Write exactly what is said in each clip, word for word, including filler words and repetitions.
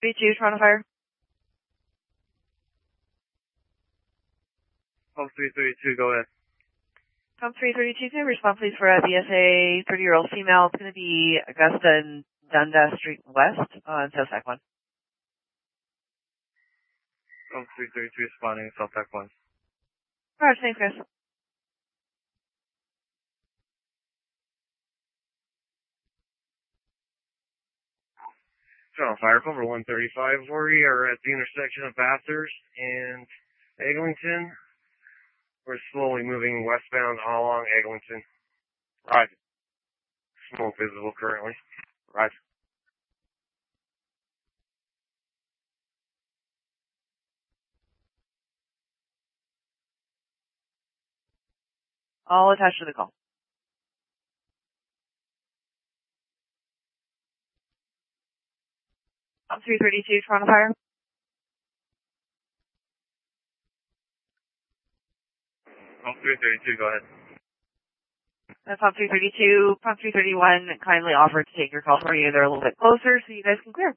thirty-two, Toronto Fire. Pump three thirty-two, go ahead. Pump three thirty-two, can you respond please for a B S A thirty-year-old female? It's going to be Augusta and Dundas Street West on South Sac one. Pump three thirty-two responding, South Sac one. Alright, thanks guys. Toronto Fire, Cover one thirty-five. We are at the intersection of Bathurst and Eglinton. We're slowly moving westbound all along Eglinton. Right. Smoke visible currently. Right. All attached to the call. Pump three thirty-two, Toronto Fire. Pump three thirty-two, go ahead. That's Pump three thirty-two. Pump three thirty-one kindly offered to take your call for you. They're a little bit closer so you guys can clear.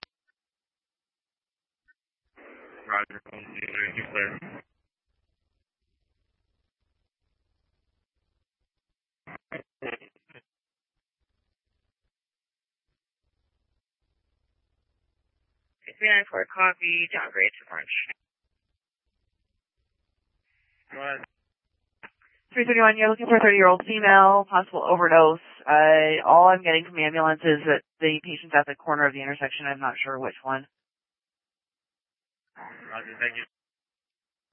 Roger, Pump three thirty-two, clear. three ninety-four, copy, downgrade to Orange. Go ahead. three thirty-one, you're looking for a thirty-year-old female, possible overdose. Uh, all I'm getting from the ambulance is that the patient's at the corner of the intersection. I'm not sure which one. Roger, thank you.